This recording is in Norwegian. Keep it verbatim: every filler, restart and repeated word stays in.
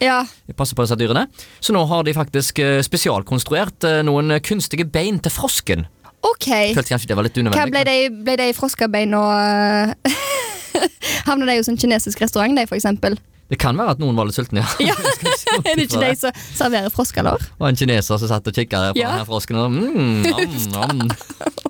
Ja. Passer på disse dyrene. Så nå har de faktisk eh, spesialkonstruert eh, noen kunstige bein til frosken. Ok. Følte kanskje det var litt Hva unødvendig. ble de, ble de froskebein og havner de hos en kinesisk restaurant, de for eksempel? Det kan være at noen var litt sultne, ja. Ja, er det ikke de som serverer froskalår? Og en kineser som satt og kikket på Ja. denne frosken og mm, nam, nam.